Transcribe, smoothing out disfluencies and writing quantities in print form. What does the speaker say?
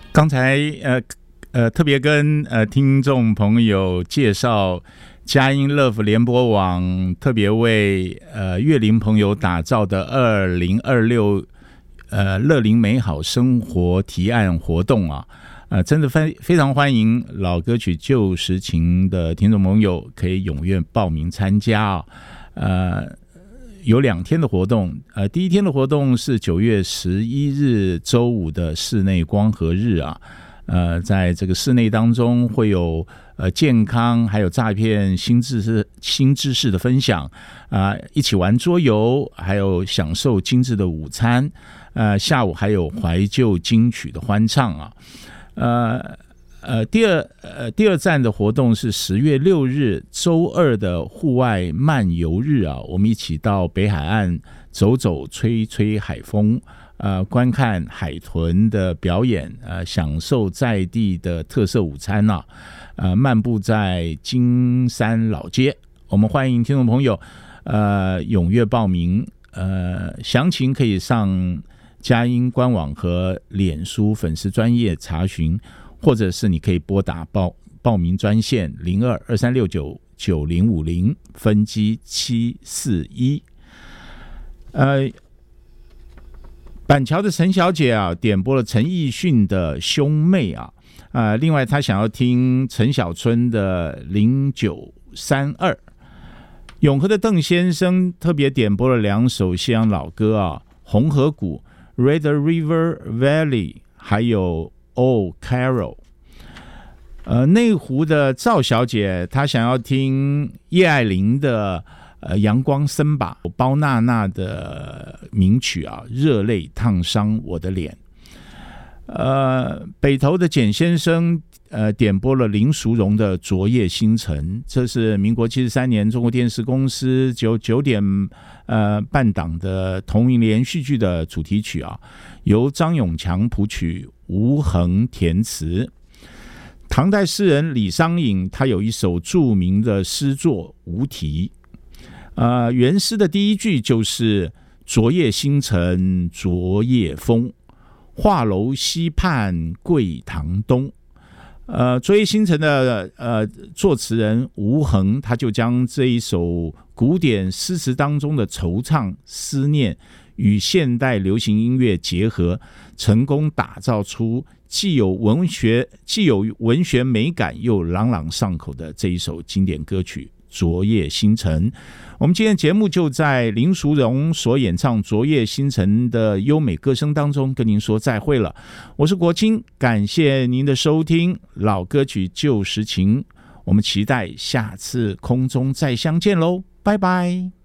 刚才特别跟听众朋友介绍佳音 Love 联播网特别为乐龄朋友打造的2026乐龄美好生活提案活动啊，真的非常欢迎老歌曲旧时情的听众朋友可以踊跃报名参加啊。有2天的活动，第一天的活动是9月11日周五的室内光合日啊，在这个室内当中会有健康还有诈骗新知识的分享一起玩桌游，还有享受精致的午餐，下午还有怀旧金曲的欢唱啊。第二站的活动是10月6日周二的户外漫游日啊，我们一起到北海岸走走吹吹海风，观看海豚的表演，享受在地的特色午餐啊，漫步在金山老街。我们欢迎听众朋友踊跃报名，详情可以上佳音官网和脸书粉丝专页查询，或者是你可以拨打报名专线02-2369-9050分机741。板桥的陈小姐啊，点播了陈奕迅的兄妹啊，另外她想要听陈小春的0932。永和的邓先生特别点播了2首西洋老歌啊，红河谷 Red River Valley 还有Oh Carol。内湖的赵小姐她想要听叶爱玲的阳光森巴，包娜娜的名曲啊，热泪烫伤我的脸。北投的简先生点播了林淑荣的昨夜星辰，这是民国73年中国电视公司9点半档的同名连续剧的主题曲啊，由张永强谱曲，吴恒填词。唐代诗人李商隐他有一首著名的诗作《无题》，原诗的第一句就是昨夜星辰昨夜风，画楼西畔桂堂东。昨夜星辰的作词人吴恒，他就将这一首古典诗词当中的惆怅思念与现代流行音乐结合，成功打造出既有文学美感又朗朗上口的这一首经典歌曲《昨夜星辰》。我们今天节目就在林淑荣所演唱《昨夜星辰》的优美歌声当中跟您说再会了。我是国清，感谢您的收听，老歌曲旧时情，我们期待下次空中再相见喽，拜拜。